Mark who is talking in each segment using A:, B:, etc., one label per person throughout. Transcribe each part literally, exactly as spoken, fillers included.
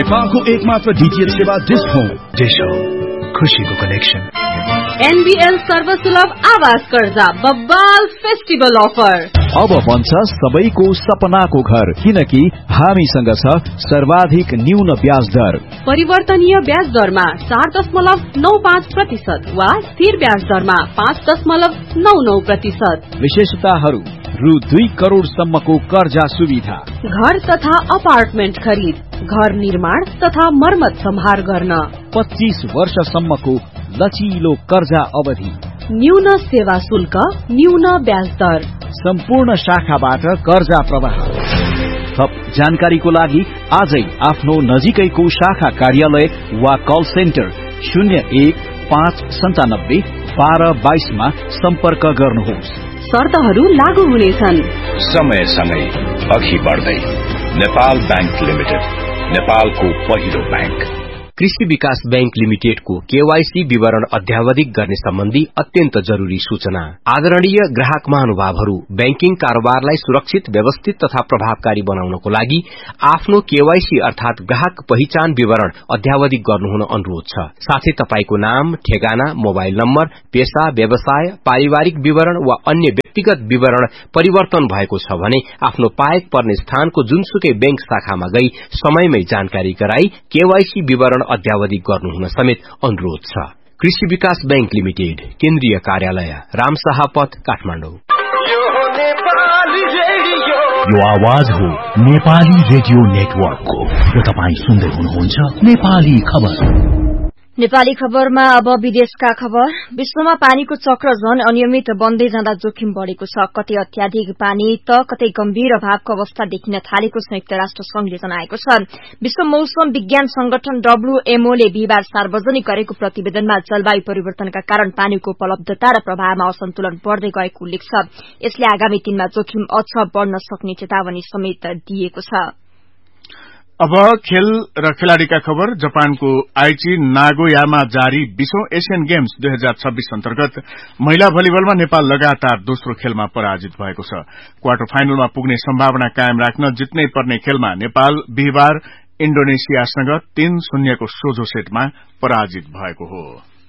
A: नेपालको एकमात्र डीटीएच सेवा डिश होम।
B: डिश होम, खुशीको कनेक्सन।
C: एनबीएल सर्वसुलभ आवास कर्जा बब्बाल फेस्टिभल अफर।
D: अब बन्छ सबैको सपनाको घर, किनकि हामीसँग छ सर्वाधिक न्यून ब्याज दर।
C: परिवर्तनीय ब्याज दरमा चार दशमलव नौ पाँच प्रतिशत वा स्थिर ब्याज दरमा पाँच दशमलव नौ नौ प्रतिशत।
D: विशेषताहरू: रु दुई करोड़ सम्मको कर्जा सुविधा,
C: घर तथा अपार्टमेन्ट खरिद, घर निर्माण तथा मर्मत सम्हार गर्न,
D: पच्चीस वर्षसम्मको लचिलो कर्जा अवधि,
C: न्यून सेवा शुल्क, न्यून ब्याज दर,
D: सम्पूर्ण शाखाबाट कर्जा प्रवाह। थप जानकारीको लागि आजै आफ्नो नजिकैको शाखा कार्यालय वा कल सेन्टर शून्य एक पाँच सन्तानब्बे बाह्र बाइसमा सम्पर्क गर्नुहोस्।
C: शर्तहरू लागू हुनेछन्।
E: समय सँगै अघि बढ्दै नेपाल बैंक लिमिटेड, नेपालको पहिलो बैंक।
F: कृषि विकास बैंक लिमिटेडको केवाईसी विवरण अध्यावधिक गर्ने सम्बन्धी अत्यन्त जरूरी सूचना। आदरणीय ग्राहक महानुभावहरू, बैंकिङ कारोबारलाई सुरक्षित, व्यवस्थित तथा प्रभावकारी बनाउनको लागि आफ्नो केवाईसी अर्थात ग्राहक पहिचान विवरण अध्यावधिक गर्नुहुन अनुरोध छ। साथै तपाईको नाम, ठेगाना, मोबाइल नम्बर, पेशा, व्यवसाय, पारिवारिक विवरण वा अन्य व्यक्तिगत विवरण परिवर्तन भएको छ भने आफ्नो पाएक पर्ने स्थानको जुनसुकै बैंक शाखामा गई समयमै जानकारी गराई केवाईसी विवरण अध्यावधिक गर्नुहुन समेत अनुरोध छ। कृषि विकास बैंक लिमिटेड, केन्द्रीय कार्यालय, रामशाह पथ, काठमाडौँ।
B: यो आवाज हो नेपाली रेडियो नेटवर्कको र तपाई सुन्दै हुनुहुन्छ नेपाली खबर।
G: नेपाली खबरमा अब विदेशका खबर। विश्वमा पानीको चक्र झन अनियमित बन्दै जाँदा जोखिम बढ़ेको छ। कतै अत्याधिक पानी त कतै गम्भीर अभावको अवस्था देखिन थालेको संयुक्त राष्ट्र संघले जनाएको छ। विश्व मौसम विज्ञान संगठन डब्ल्यूएमओ ले बिहिबार सार्वजनिक गरेको प्रतिवेदनमा जलवायु परिवर्तनका कारण पानीको उपलब्धता र प्रवाहमा असन्तुलन बढ़दै गएको उल्लेख छ। यसले आगामी दिनमा जोखिम अझ बढ़न सक्ने चेतावनी समेत दिएको छ।
H: अब खेल र खेलाड़ीका खबर। जापानको आइची नागोयामा जारी बीसौं एशियन गेम्स दुई हजार छब्बीस अन्तर्गत महिला भलिबलमा नेपाल लगातार दोस्रो खेलमा पराजित भएको छ। क्वार्टर फाइनलमा पुग्ने सम्भावना कायम राख्न जित्नै पर्ने खेलमा नेपाल बिहिबार इण्डोनेसियासँग तीन शून्यको सोझो सेटमा पराजित भएको हो।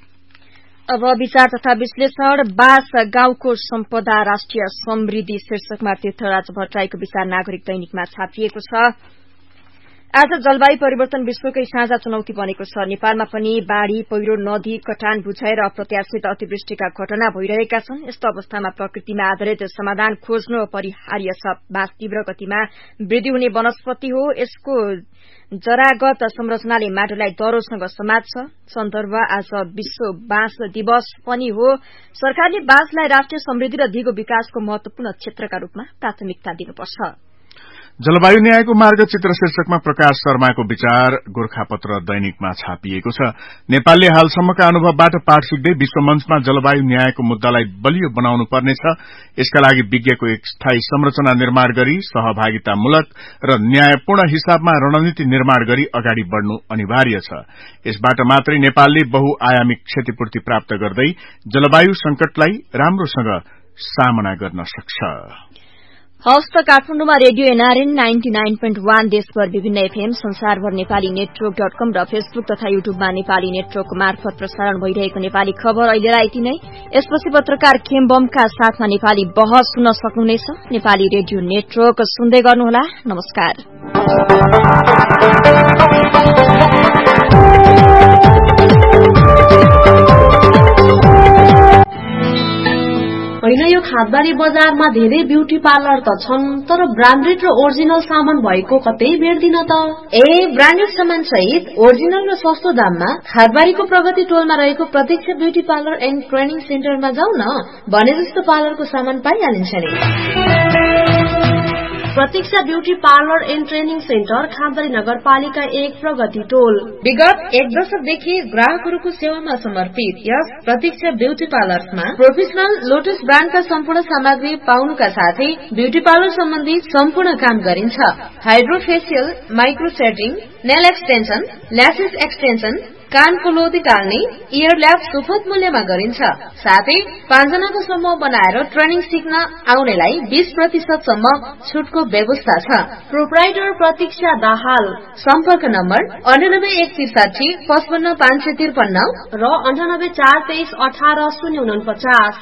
G: अब विचार तथा विश्लेषण। बास गाउँको सम्पदा राष्ट्रिय समृद्धि शीर्षकमा तीर्थराज भट्टराईको विचार नागरिक दैनिकमा छापिएको छ। आज जलवायु परिवर्तन विश्वकै साझा चुनौती बनेको छ। नेपालमा पनि बाढ़ी, पहिरो, नदी कटान, भूक्षय र अप्रत्याशित अतिवृष्टिका घटना भइरहेका छन्। यस्तो अवस्थामा प्रकृतिमा आधारित समाधान खोज्नु अपरिहार्य छ। बाँस तीव्र गतिमा वृद्धि हुने वनस्पति हो। यसको जरागत संरचनाले माटोलाई दह्रोसँग समात्छ। सन्दर्भ आज विश्व बाँस दिवस पनि हो। सरकारले बाँसलाई राष्ट्रिय समृद्धि र दिगो विकासको महत्वपूर्ण क्षेत्रका रूपमा प्राथमिकता दिनुपर्छ।
H: जलवायु न्यायको मार्गचित्र शीर्षकमा प्रकाश शर्माको विचार गोर्खापत्र दैनिकमा छापिएको छ। नेपालले हालसम्मका अनुभवबाट पाठ सिक्दै विश्व मञ्चमा जलवायु न्यायको मुद्दालाई बलियो बनाउनु पर्नेछ। यसका लागि विज्ञको एक स्थायी संरचना निर्माण गरी सहभागितामूलक र न्यायपूर्ण हिसाबमा रणनीति निर्माण गरी अगाडि बढ़नु अनिवार्य छ। यसबाट मात्रै नेपालले बहुआयामिक क्षतिपूर्ति प्राप्त गर्दै जलवायु संकटलाई राम्रोसँग सामना गर्न सक्छ।
G: हवस् त काठमाडौँमा radio NRN ninety nine point one देशभर विभिन्न एफएम, संसारभर नेपाली नेटवर्क डट कम र फेसबुक तथा युट्युबमा नेपाली नेटवर्क मार्फत प्रसारण भइरहेको नेपाली खबर अहिलेलाई यति नै। यसपछि पत्रकार खेमबमका साथमा नेपाली बहस सुन्न सक्नुहुनेछ। नेपाली रेडियो नेटवर्क सुन्दै गर्नुहोला। नमस्कार।
I: होइन, यो खादबारी बजारमा धेरै ब्युटी पार्लर त छन्, तर ब्रान्डेड र ओरिजिनल सामान भएको कतै भेट्दिन त।
J: ए ब्रान्डेड सामान सहित ओरिजिनल र सस्तो दाममा खादबारीको प्रगति टोलमा रहेको प्रतीक्षा ब्युटी पार्लर एन्ड ट्रेनिङ सेन्टरमा जाउँ न। भने जस्तो पार्लरको सामान पाइहालिन्छ नि।
I: प्रतीक्षा beauty parlour and training centre खादबारी नगरपालिका एक प्रगति टोल।
J: विगत एक दशकदेखि ग्राहकहरूको सेवामा समर्पित यस प्रतीक्षा ब्यूटी पार्लरमा प्रोफेसनल लोटस ब्रान्डका सम्पूर्ण सामग्री पाउनुका साथै ब्यूटी पार्लर सम्बन्धी सम्पूर्ण काम गरिन्छ। Hydrofacial, micro setting, nail extension, lashes extension, कानको लोदी टाल्ने इयर ल्याब सुपथ मूल्यमा गरिन्छ। साथै पाँचजनाको समूह बनाएर ट्रेनिङ सिक्न आउनेलाई बीस प्रतिशत सम्म छुटको व्यवस्था छ।
I: प्रोप्राइटर प्रतीक्षा दाहाल।
J: सम्पर्क नम्बर अन्ठानब्बे एक त्रिसाठी पचपन्न पाँच सय त्रिपन्न
I: र अन्ठानब्बे चार तेइस अठार शून्य उनपचास।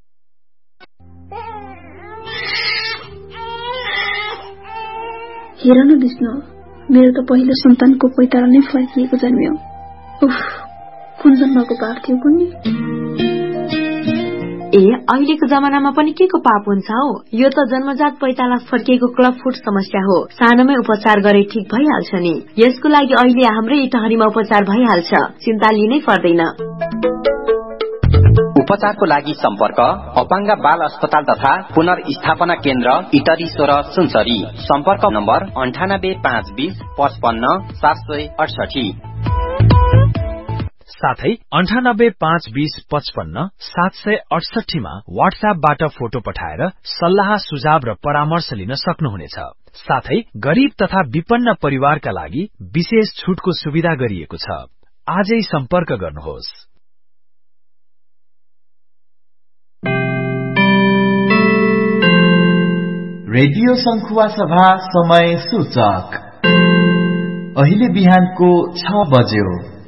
K: हेर न विष्णु, मेरो त पहिलो सन्तानको पैतारा नै फर्किएको जन्मियो। उफ, कुन जन्मको पाप थियो कुन्नी।
L: ए अहिलेको जमानामा पनि के को पाप हुन्छ हौ? यो त जन्मजात पैताला फर्किएको क्लब फुट समस्या हो। सानोमै उपचार गरे ठीक भइहाल्छ नि। यसको लागि अहिले हाम्रै इटहरीमा उपचार भइहाल्छ, चिन्ता लिनै पर्दैन।
M: उपचारको लागि सम्पर्क अपाङ्ग बाल अस्पताल तथा पुनर्स्थापना केन्द्र इटरी सोह्र सुनसरी। सम्पर्क नम्बर अन्ठानब्बे पाँच बीस पचपन्न सात सय अडसठी।
N: साथै अन्ठानब्बे पाँच बीस पचपन्न सात सय अडसठीमा वाट्सएपबाट फोटो पठाएर सल्लाह सुझाव र परामर्श लिन सक्नुहुनेछ। साथै गरीब तथा विपन्न परिवारका लागि विशेष छुटको सुविधा गरिएको छ। आजै सम्पर्क गर्नुहोस्।
O: रेडियो संखुवा सभा समय सूचक अहिले बिहानको छ बज्यो।